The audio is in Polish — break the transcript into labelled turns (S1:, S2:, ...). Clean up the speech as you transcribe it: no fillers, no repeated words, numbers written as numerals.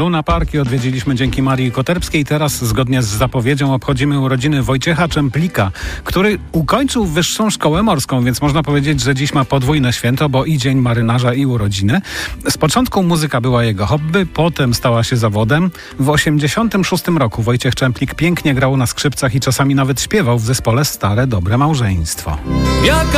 S1: Luna Park i odwiedziliśmy dzięki Marii Koterbskiej. Teraz, zgodnie z zapowiedzią, obchodzimy urodziny Wojciecha Czemplika, który ukończył Wyższą Szkołę Morską, więc można powiedzieć, że dziś ma podwójne święto, bo i Dzień Marynarza, i urodziny. Z początku muzyka była jego hobby, potem stała się zawodem. W 1986 roku Wojciech Czemplik pięknie grał na skrzypcach i czasami nawet śpiewał w zespole Stare Dobre Małżeństwo.